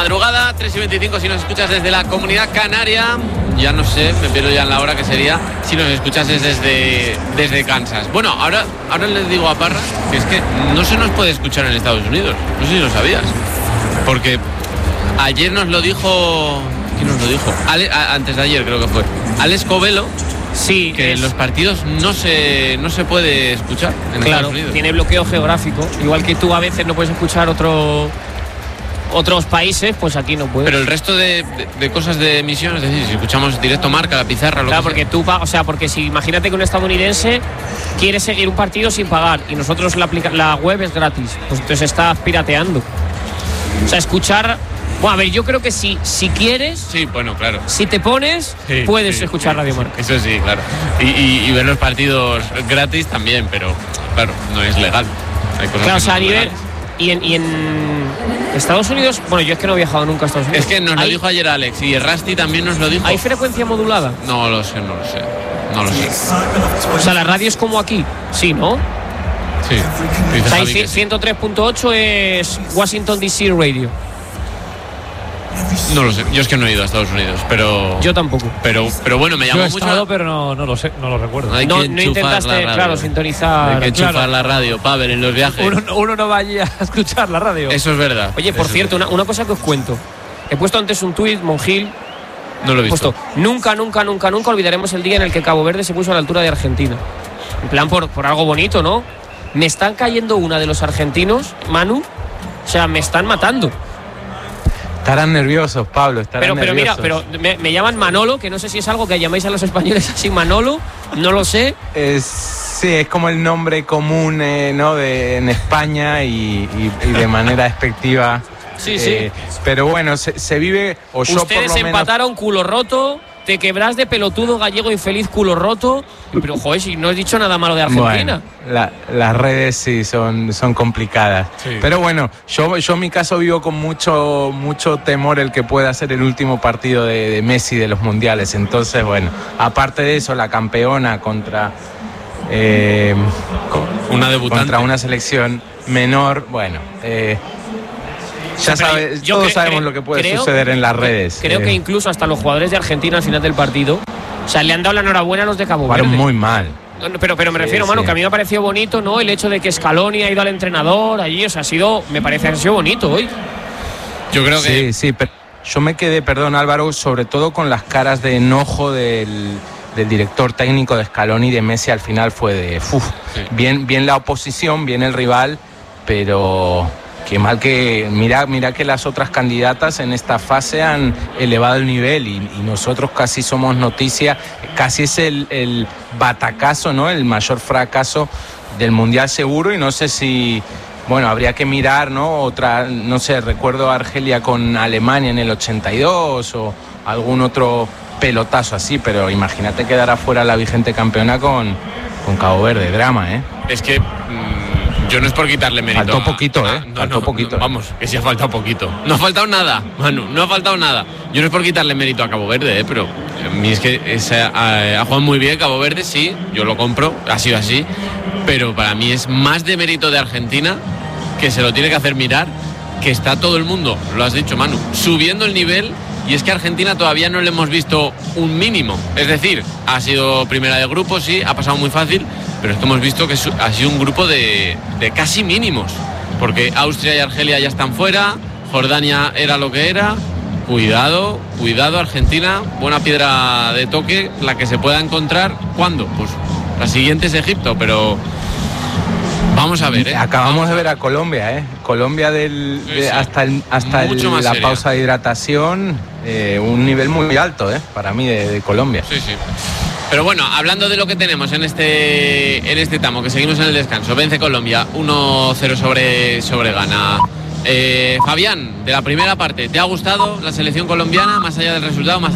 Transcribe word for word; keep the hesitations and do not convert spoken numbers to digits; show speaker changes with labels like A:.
A: madrugada, tres y veinticinco si nos escuchas desde la Comunidad Canaria. Ya no sé, me pierdo ya en la hora que sería si nos escuchases desde, desde Kansas. Bueno, ahora, ahora les digo a Parra que es que no se nos puede escuchar en Estados Unidos. No sé si lo sabías. Porque ayer nos lo dijo... ¿Quién nos lo dijo? Ale, a, antes de ayer creo que fue. Alex Covelo.
B: Sí,
A: que
B: es...
A: en los partidos no se, no se puede escuchar en
B: claro,
A: Estados Unidos.
B: Tiene bloqueo geográfico. Igual que tú a veces no puedes escuchar otro... otros países, pues aquí no puedes.
A: Pero el resto de, de, de cosas de emisión, es decir, si escuchamos directo marca, la pizarra, lo
B: claro,
A: que
B: porque
A: sea.
B: tú pagas, o sea, porque si imagínate que un estadounidense quiere seguir un partido sin pagar y nosotros la, aplica, la web es gratis, pues entonces estás pirateando. O sea, escuchar... Bueno, a ver, yo creo que si, si quieres...
A: Sí, bueno, claro.
B: Si te pones,
A: sí,
B: puedes
A: sí,
B: escuchar
A: sí,
B: Radio
A: sí,
B: Marca.
A: Eso sí, claro. Y, y, y ver los partidos gratis también, pero claro, no es legal. Hay cosas
B: claro,
A: que
B: o sea,
A: no
B: a nivel...
A: legales.
B: Y en, y en Estados Unidos, bueno, yo es que no he viajado nunca a Estados Unidos.
A: Es que nos lo
B: ¿Hay,
A: dijo ayer Alex y Rusty también nos lo dijo.
B: ¿Hay frecuencia modulada?
A: No lo sé, no lo sé. No lo sé.
B: O sea, la radio es como aquí, sí, ¿no?
A: Sí.
B: O sea, hay ciento tres punto ocho es Washington D C Radio.
A: No lo sé, yo es que no he ido a Estados Unidos, pero...
B: Yo tampoco.
A: Pero, pero bueno, me llamó
C: yo he
A: mucho...
C: estado, pero no, no lo sé, no lo recuerdo.
A: Hay
B: no,
A: que
B: no
A: enchufar
B: intentaste,
A: la radio.
B: claro, sintonizar.
A: Hay que enchufar
B: claro.
A: la radio, Pavel, en los viajes.
C: Uno, uno no va allí a escuchar la radio.
A: Eso es verdad.
B: Oye, por
A: Eso
B: cierto, una, una cosa que os cuento. He puesto antes un tuit, Monjil.
A: No lo he
B: He
A: visto.
B: puesto, nunca, nunca, nunca, nunca olvidaremos el día en el que Cabo Verde se puso a la altura de Argentina. En plan, por, por algo bonito, ¿no? Me están cayendo una de los argentinos, Manu. O sea, me están matando.
D: Estarán nerviosos, Pablo, estarán
B: Pero, pero mira,
D: nerviosos.
B: pero me, me llaman Manolo, que no sé si es algo que llamáis a los españoles así, Manolo, no lo sé.
D: Es, sí, es como el nombre común, eh, ¿no? De, en España y, y, y de manera despectiva.
B: Sí,
D: eh,
B: sí.
D: Pero bueno, se, se vive, o yo por
B: Ustedes
D: lo menos...
B: empataron culo roto, te quebrás de pelotudo gallego infeliz culo roto. Pero, joder, si no has dicho nada malo de Argentina.
D: Bueno, la, las redes sí son, son complicadas.
A: Sí.
D: Pero bueno, yo, yo en mi caso vivo con mucho, mucho temor el que pueda ser el último partido de, de Messi de los mundiales. Entonces, bueno, aparte de eso, la campeona contra, eh,
A: Una debutante.
D: contra una selección menor, bueno... Eh, Ya
B: Pero
D: sabes,
B: yo
D: todos
B: cre-
D: sabemos
B: cre-
D: lo que puede
B: creo-
D: suceder en las redes.
B: Creo
D: eh,
B: que incluso hasta los jugadores de Argentina al final del partido, o sea, le han dado la enhorabuena a los de Cabo Verde.
D: jugaron muy mal.
B: No, no, Pero, pero me
D: Sí,
B: refiero, mano,
D: sí.
B: que a mí me ha parecido bonito, ¿no? El hecho de que Scaloni ha ido al entrenador allí, o sea, ha sido, me parece que ha sido bonito hoy.
A: Yo creo que...
D: Sí, sí, pero yo me quedé, perdón Álvaro, sobre todo con las caras de enojo del, del director técnico de Scaloni y de Messi al final fue de, uf,
A: Sí.
D: bien, bien la oposición, bien el rival, pero qué mal que, mira, mira que las otras candidatas en esta fase han elevado el nivel y, y nosotros casi somos noticia, casi es el, el batacazo, ¿no? El mayor fracaso del Mundial seguro y no sé si... Bueno, habría que mirar, ¿no? Otra, no sé, recuerdo a Argelia con Alemania en el ochenta y dos o algún otro pelotazo así, pero imagínate quedar afuera la vigente campeona con, con Cabo Verde, drama, ¿eh?
A: Es que mmm, yo no es por quitarle mérito.
D: Faltó
A: a-
D: poquito,
A: a-
D: ¿eh?
A: no,
D: Faltó
A: no,
D: poquito.
A: no, vamos, que sí ha faltado poquito. No ha faltado nada, Manu, no ha faltado nada. Yo no es por quitarle mérito a Cabo Verde, ¿eh? Pero a mí es que ese, ha, ha jugado muy bien Cabo Verde, sí, yo lo compro, ha sido así. Pero para mí es más de mérito de Argentina, que se lo tiene que hacer mirar, que está todo el mundo, lo has dicho Manu, subiendo el nivel. Y es que a Argentina todavía no le hemos visto un mínimo. Es decir, ha sido primera de grupo, sí, ha pasado muy fácil, pero es que hemos visto que ha sido un grupo de, de casi mínimos. Porque Austria y Argelia ya están fuera, Jordania era lo que era. Cuidado, cuidado Argentina, buena piedra de toque, la que se pueda encontrar. ¿Cuándo? Pues la siguiente es Egipto, pero... Vamos a ver, ¿eh?
D: Acabamos de ver a Colombia, ¿eh? Colombia del,
A: Sí,
D: de-
A: sí.
D: hasta, el, hasta
A: Mucho
D: el-
A: más
D: la
A: seria.
D: pausa de hidratación, eh, un nivel muy alto, ¿eh? Para mí de, de Colombia.
A: Sí, sí. Pero bueno, hablando de lo que tenemos en este en este tramo, que seguimos en el descanso, vence Colombia uno cero sobre, sobre Ghana. Eh, Fabián, de la primera parte, ¿te ha gustado la selección colombiana, más allá del resultado, más